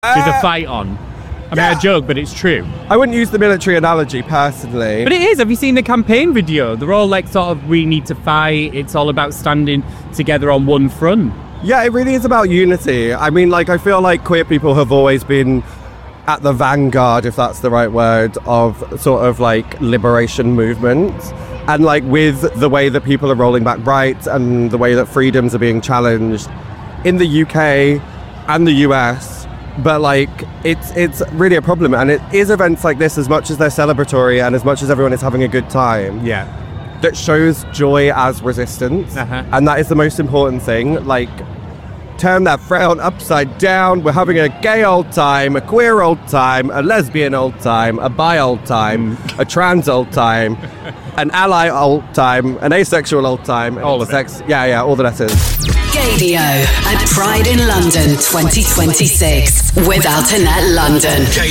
There's a fight on. I mean, I joke, but it's true. I wouldn't use the military analogy personally. But it is. Have you seen the campaign video? They're all like sort of, we need to fight. It's all about standing together on one front. Yeah, it really is about unity. I mean, like, I feel like queer people have always been at the vanguard, if that's the right word, of sort of like liberation movements. And like with the way that people are rolling back rights and the way that freedoms are being challenged in the UK and the US, but like it's really a problem. And it is events like this, as much as they're celebratory and as much as everyone is having a good time, that shows joy as resistance. And that is the most important thing. Like, turn that frown upside down. We're having a gay old time, a queer old time, a lesbian old time, a bi old time, a trans old time, an ally old time, an asexual old time. All of it. Yeah, all the letters. Gaydio at Pride in London 2026 with Alternate London.